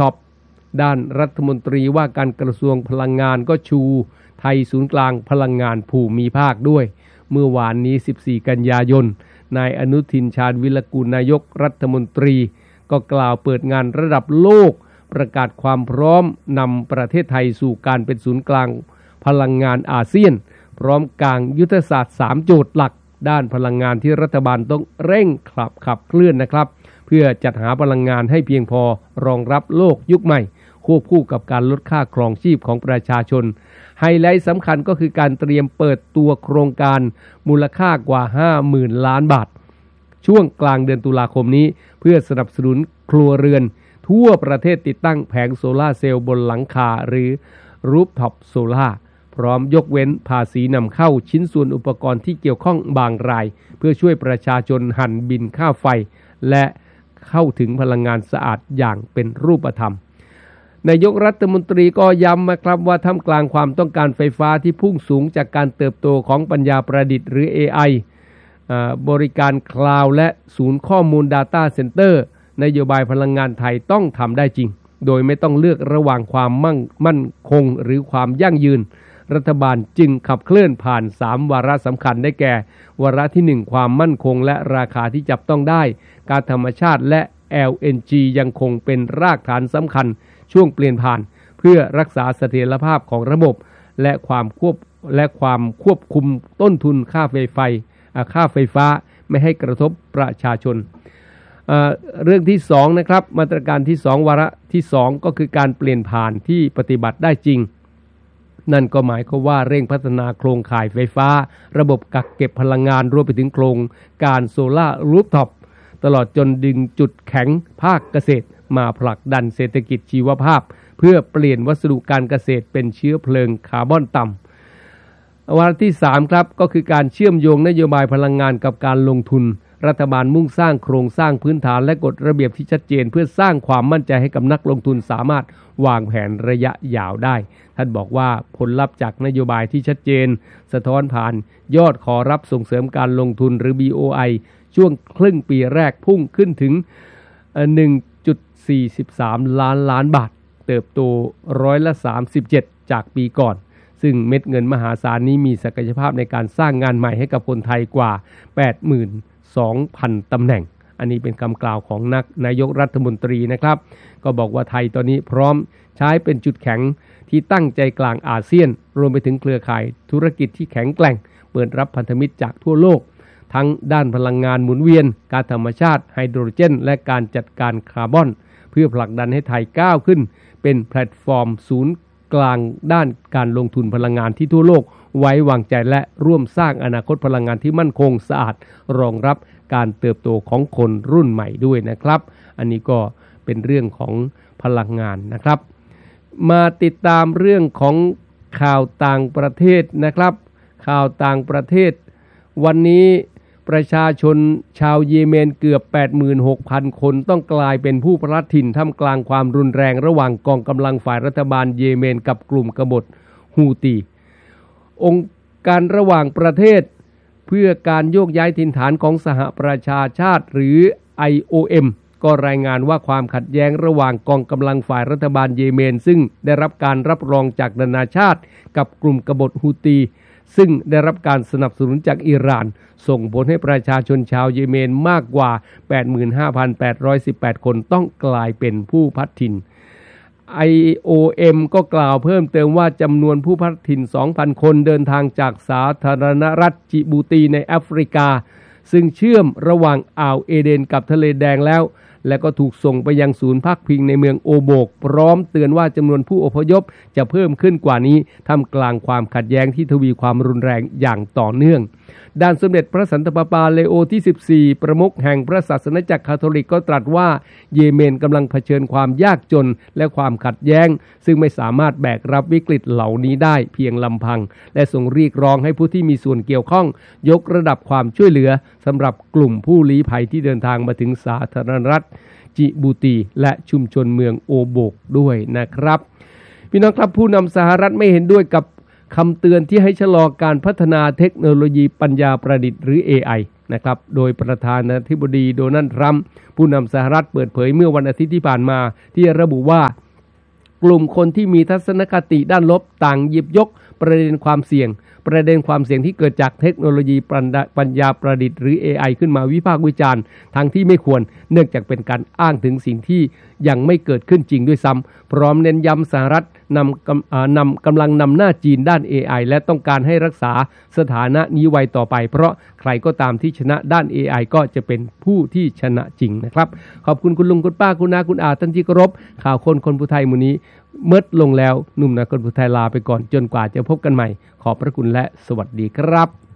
ท็อปด้านรัฐมนตรีว่าการกระทรวงพลังงานก็ชูไทยศูนย์กลางพลังงานภูมิภาคด้วยเมื่อวานนี้14กันยายนนายอนุทินชาญวิรกูลนายกรัฐมนตรีก็กล่าวเปิดงานระดับโลกประกาศความพร้อมนำประเทศไทยสู่การเป็นศูนย์กลางพลังงานอาเซียนพร้อมกางยุทธศาสตร์3โจทย์หลักด้านพลังงานที่รัฐบาลต้องเร่งขับเคลื่อนนะครับเพื่อจัดหาพลังงานให้เพียงพอรองรับโลกยุคใหม่ควบคู่กับการลดค่าครองชีพของประชาชนไฮไลท์สำคัญก็คือการเตรียมเปิดตัวโครงการมูลค่ากว่า 50,000 ล้านบาทช่วงกลางเดือนตุลาคมนี้เพื่อสนับสนุนครัวเรือนทั่วประเทศติดตั้งแผงโซลาร์เซลล์บนหลังคาหรือรูฟท็อปโซลาร์พร้อมยกเว้นภาษีนำเข้าชิ้นส่วนอุปกรณ์ที่เกี่ยวข้องบางรายเพื่อช่วยประชาชนหันบินค่าไฟและเข้าถึงพลังงานสะอาดอย่างเป็นรูปธรรมนายกรัฐมนตรีก็ย้ำนะครับว่าท่ามกลางความต้องการไฟฟ้าที่พุ่งสูงจากการเติบโตของปัญญาประดิษฐ์หรือ AI บริการคลาวด์และศูนย์ข้อมูล Data Center นโยบายพลังงานไทยต้องทำได้จริงโดยไม่ต้องเลือกระหว่างความมั่นคงหรือความยั่งยืนรัฐบาลจึงขับเคลื่อนผ่าน3วาระสำคัญได้แก่วาระที่1ความมั่นคงและราคาที่จับต้องได้ก๊าซธรรมชาติและ LNG ยังคงเป็นรากฐานสำคัญช่วงเปลี่ยนผ่านเพื่อรักษาเสถียรภาพของระบบและความควบคุมต้นทุนค่าไฟฟ้าไม่ให้กระทบประชาชนเรื่องที่2นะครับมาตรการที่2วาระที่2ก็คือการเปลี่ยนผ่านที่ปฏิบัติได้จริงนั่นก็หมายความว่าเร่งพัฒนาโครงข่ายไฟฟ้าระบบกักเก็บพลังงานรวมไปถึงโครงการโซล่ารูฟท็อปตลอดจนดึงจุดแข็งภาคเกษตรมาผลักดันเศรษฐกิจชีวภาพเพื่อเปลี่ยนวัสดุการเกษตรเป็นเชื้อเพลิงคาร์บอนต่ำวาระที่3ครับก็คือการเชื่อมโยงนโยบายพลังงานกับการลงทุนรัฐบาลมุ่งสร้างโครงสร้างพื้นฐานและกฎระเบียบที่ชัดเจนเพื่อสร้างความมั่นใจให้กับนักลงทุนสามารถวางแผนระยะยาวได้ท่านบอกว่าผลลัพธ์จากนโยบายที่ชัดเจนสะท้อนผ่านยอดขอรับส่งเสริมการลงทุนหรือ BOI ช่วงครึ่งปีแรกพุ่งขึ้นถึง 1.43 ล้านบาทเติบโต37%จากปีก่อนซึ่งเม็ดเงินมหาศาลนี้มีศักยภาพในการสร้างงานใหม่ให้กับคนไทยกว่า 82,000 ตำแหน่งอันนี้เป็นคำกล่าวของนายกรัฐมนตรีนะครับก็บอกว่าไทยตอนนี้พร้อมใช้เป็นจุดแข็งที่ตั้งใจกลางอาเซียนรวมไปถึงเครือข่ายธุรกิจที่แข็งแกร่งเปิดรับพันธมิตรจากทั่วโลกทั้งด้านพลังงานหมุนเวียนก๊าซธรรมชาติไฮโดรเจนและการจัดการคาร์บอนเพื่อผลักดันให้ไทยก้าวขึ้นเป็นแพลตฟอร์มศูนย์กลางด้านการลงทุนพลังงานที่ทั่วโลกไว้วางใจและร่วมสร้างอนาคตพลังงานที่มั่นคงสะอาดรองรับการเติบโตของคนรุ่นใหม่ด้วยนะครับอันนี้ก็เป็นเรื่องของพลังงานนะครับมาติดตามเรื่องของข่าวต่างประเทศนะครับข่าวต่างประเทศวันนี้ประชาชนชาวเยเมนเกือบ 86,000 คนต้องกลายเป็นผู้พลัดถิ่นท่ามกลางความรุนแรงระหว่างกองกำลังฝ่ายรัฐบาลเยเมนกับกลุ่มกบฏฮูตีองค์การระหว่างประเทศเพื่อการโยกย้ายถิ่นฐานของสหประชาชาติหรือ IOM ก็รายงานว่าความขัดแย้งระหว่างกองกำลังฝ่ายรัฐบาลเยเมนซึ่งได้รับการรับรองจากนานาชาติกับกลุ่มกบฏฮูตีซึ่งได้รับการสนับสนุนจากอิหร่านส่งผลให้ประชาชนชาวเยเมนมากกว่า 85,818 คนต้องกลายเป็นผู้พลัดถิ่น IOM ก็กล่าวเพิ่มเติมว่าจำนวนผู้พลัดถิ่น 2,000 คนเดินทางจากสาธารณรัฐจิบูตีในแอฟริกาซึ่งเชื่อมระหว่างอ่าวเอเดนกับทะเลแดงแล้วและก็ถูกส่งไปยังศูนย์พักพิงในเมืองโอโบกพร้อมเตือนว่าจำนวนผู้อพยพจะเพิ่มขึ้นกว่านี้ท่ามกลางความขัดแย้งที่ทวีความรุนแรงอย่างต่อเนื่องด้านสมเด็จพระสันตะปาปาเลโอที่14ประมุขแห่งพระศาสนาจักรคาทอลิกก็ตรัสว่าเยเมนกำลังเผชิญความยากจนและความขัดแย้งซึ่งไม่สามารถแบกรับวิกฤตเหล่านี้ได้เพียงลำพังและทรงเรียกร้องให้ผู้ที่มีส่วนเกี่ยวข้องยกระดับความช่วยเหลือสำหรับกลุ่มผู้ลี้ภัยที่เดินทางมาถึงสาธารณรัฐจิบูตีและชุมชนเมืองโอโบกด้วยนะครับพี่น้องครับผู้นำสหรัฐไม่เห็นด้วยกับคำเตือนที่ให้ชะลอการพัฒนาเทคโนโลยีปัญญาประดิษฐ์หรือ AI นะครับโดยประธานาธิบดีโดนัลด์ทรัมป์ผู้นำสหรัฐเปิดเผยเมื่อวันอาทิตย์ที่ผ่านมาที่ระบุว่ากลุ่มคนที่มีทัศนคติด้านลบต่างหยิบยกประเด็นความเสี่ยงที่เกิดจากเทคโนโลยีปัญญาประดิษฐ์หรือ AI ขึ้นมาวิพากษ์วิจารณ์ทางที่ไม่ควรเนื่องจากเป็นการอ้างถึงสิ่งที่ยังไม่เกิดขึ้นจริงด้วยซ้ำพร้อมเน้นย้ำสหรัฐกำลังนำหน้าจีนด้าน AI และต้องการให้รักษาสถานะนี้ไว้ต่อไปเพราะใครก็ตามที่ชนะด้าน AI ก็จะเป็นผู้ที่ชนะจริงนะครับขอบคุณคุณลุงคุณป้าคุณน้าคุณอาท่านที่เคารพข่าวคนผู้ไทยมื้อนี้เมิดลงแล้วหนุ่มนาคนผู้ไทยลาไปก่อนจนกว่าจะพบกันใหม่ขอบพระคุณและสวัสดีครับ